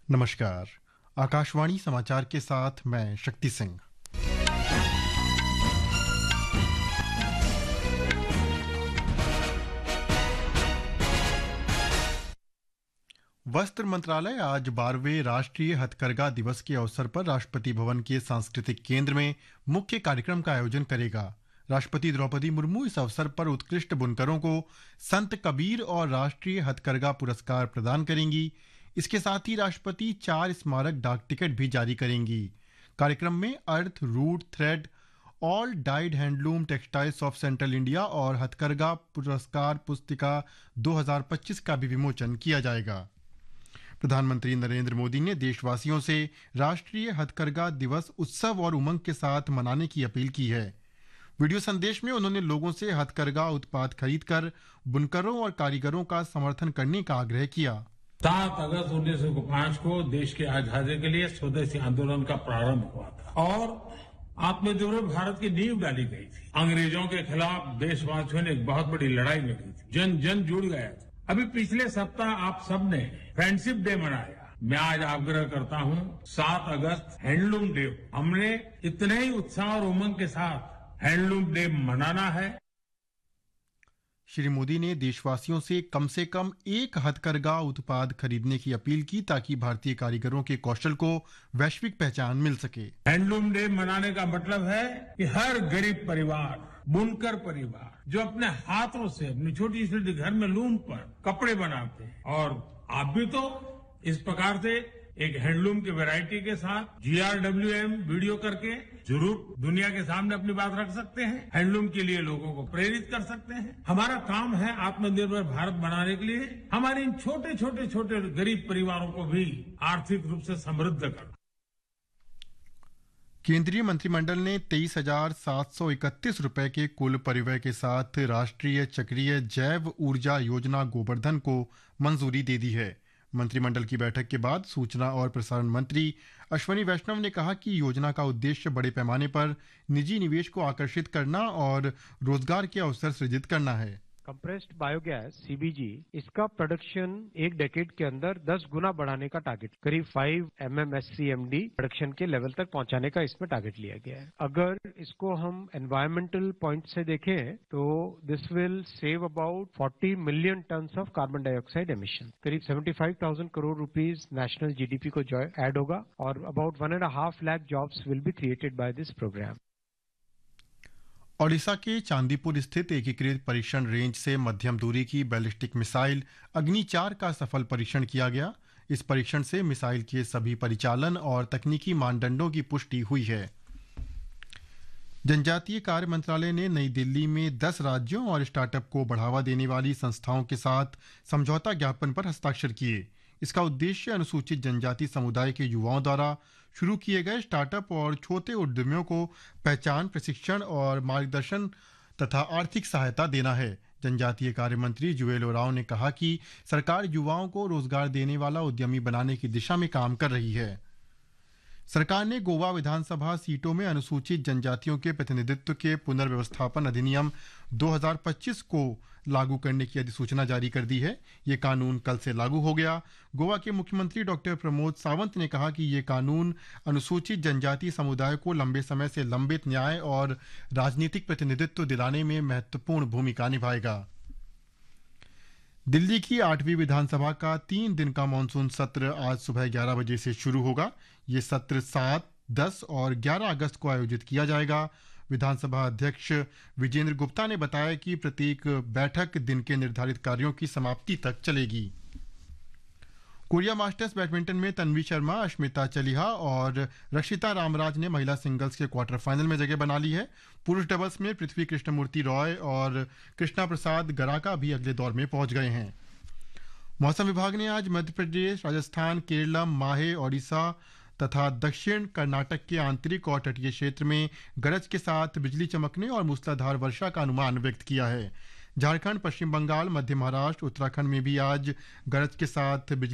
नमस्कार। आकाशवाणी समाचार के साथ मैं शक्ति सिंह। वस्त्र मंत्रालय आज 12वें राष्ट्रीय हथकरघा दिवस के अवसर पर राष्ट्रपति भवन के सांस्कृतिक केंद्र में मुख्य कार्यक्रम का आयोजन करेगा। राष्ट्रपति द्रौपदी मुर्मू इस अवसर पर उत्कृष्ट बुनकरों को संत कबीर और राष्ट्रीय हथकरघा पुरस्कार प्रदान करेंगी। इसके साथ ही राष्ट्रपति 4 स्मारक डाक टिकट भी जारी करेंगी। कार्यक्रम में अर्थ root thread all died handloom textiles of central India और हथकरघा पुरस्कार पुस्तिका 2025 का भी विमोचन किया जाएगा। प्रधानमंत्री नरेंद्र मोदी ने देशवासियों से राष्ट्रीय हथकरघा दिवस उत्सव और उमंग के साथ मनाने की अपील की है। वीडियो संदेश में उन्होंने लोगों से हथकरघा उत्पाद खरीदकर बुनकरों और कारीगरों का समर्थन करने का आग्रह किया। 7 अगस्त 1905 को देश की आजादी के लिए स्वदेशी आंदोलन का प्रारंभ हुआ था और आत्मनिर्भर भारत की नींव डाली गई थी। अंग्रेजों के खिलाफ देशवासियों ने एक बहुत बड़ी लड़ाई लड़ी थी। जन जन जुड़ गया था। अभी पिछले सप्ताह आप सबने फ्रेंडशिप डे मनाया। मैं आज आग्रह करता हूं 7 अगस्त हैंडलूम डे। हमने इतने ही उत्साह और उमंग के साथ हैंडलूम डे मनाना है। श्री मोदी ने देशवासियों से कम एक हथकरघा उत्पाद खरीदने की अपील की ताकि भारतीय कारीगरों के कौशल को वैश्विक पहचान मिल सके। हैंडलूम डे मनाने का मतलब है कि हर गरीब परिवार, बुनकर परिवार जो अपने हाथों से अपनी छोटी छोटी घर में लूम पर कपड़े बनाते हैं, और आप भी तो इस प्रकार से एक हैंडलूम की वैरायटी के साथ GRWM वीडियो करके जरूर दुनिया के सामने अपनी बात रख सकते हैं। हैंडलूम के लिए लोगों को प्रेरित कर सकते हैं। हमारा काम है आत्मनिर्भर भारत बनाने के लिए हमारे इन छोटे छोटे गरीब परिवारों को भी आर्थिक रूप से समृद्ध करना। केंद्रीय मंत्रिमंडल ने 23,731 रुपए के कुल परिव्यय के साथ राष्ट्रीय चक्रीय जैव ऊर्जा योजना गोवर्धन को मंजूरी दे दी है। मंत्रिमंडल की बैठक के बाद सूचना और प्रसारण मंत्री अश्विनी वैष्णव ने कहा कि योजना का उद्देश्य बड़े पैमाने पर निजी निवेश को आकर्षित करना और रोजगार के अवसर सृजित करना है। कंप्रेस्ड बायोगैस CBG इसका प्रोडक्शन एक डेकेड के अंदर 10 गुना बढ़ाने का टारगेट, करीब 5 MMSCMD प्रोडक्शन के लेवल तक पहुंचाने का इसमें टारगेट लिया गया है। अगर इसको हम एनवायरमेंटल पॉइंट से देखें तो this will save about 40 million tons of carbon dioxide emission. करीब 75,000 करोड़ रुपीस नेशनल GDP को ऐड होगा और about 1.5 lakh jobs will be created by this programme. Odisha के चांदीपुर स्थित एकीकृत परीक्षण रेंज से मध्यम दूरी की बैलिस्टिक मिसाइल अग्नि 4 का सफल परीक्षण किया गया। इस परीक्षण से मिसाइल के सभी परिचालन और तकनीकी मानदंडों की पुष्टि हुई है। जनजातीय कार्य मंत्रालय ने नई दिल्ली में 10 राज्यों और स्टार्टअप को बढ़ावा देने वाली संस्थाओं के साथ समझौता ज्ञापन पर हस्ताक्षर किए। इसका उद्देश्य अनुसूचित जनजाति समुदाय के युवाओं द्वारा शुरू किए गए स्टार्टअप और छोटे उद्यमियों को पहचान, प्रशिक्षण और मार्गदर्शन तथा आर्थिक सहायता देना है। जनजातीय कार्य मंत्री जुएल ओरांव ने कहा कि सरकार युवाओं को रोजगार देने वाला उद्यमी बनाने की दिशा में काम कर रही है। सरकार ने गोवा विधानसभा सीटों में अनुसूचित जनजातियों के प्रतिनिधित्व के पुनर्व्यवस्थापन अधिनियम 2025 को लागू करने की अधिसूचना जारी कर दी है। ये कानून कल से लागू हो गया। गोवा के मुख्यमंत्री डॉक्टर प्रमोद सावंत ने कहा कि ये कानून अनुसूचित जनजाति समुदाय को लंबे समय से लंबित न्याय और राजनीतिक प्रतिनिधित्व दिलाने में महत्वपूर्ण भूमिका निभाएगा। दिल्ली की 8वीं विधानसभा का 3 दिन का मानसून सत्र आज सुबह 11 बजे से शुरू होगा। ये सत्र 7, 10 और 11 अगस्त को आयोजित किया जाएगा। विधानसभा अध्यक्ष विजेंद्र गुप्ता ने बताया कि प्रत्येक बैठक दिन के निर्धारित कार्यों की समाप्ति तक चलेगी। कोरिया मास्टर्स बैडमिंटन में तन्वी शर्मा, अश्मिता चलिहा और रक्षिता रामराज ने महिला सिंगल्स के क्वार्टर फाइनल में जगह बना ली है। पुरुष डबल्स में पृथ्वी कृष्णमूर्ति रॉय और कृष्णा प्रसाद गराका भी अगले दौर में पहुंच गए हैं। मौसम विभाग ने आज मध्य प्रदेश, राजस्थान, केरलम, माहे, ओडिशा तथा दक्षिण कर्नाटक के आंतरिक और तटीय क्षेत्र में गरज के साथ बिजली चमकने और मूसलाधार वर्षा का अनुमान व्यक्त किया है। झारखंड, पश्चिम बंगाल, मध्य महाराष्ट्र, उत्तराखंड में भी आज गरज के साथ बिजली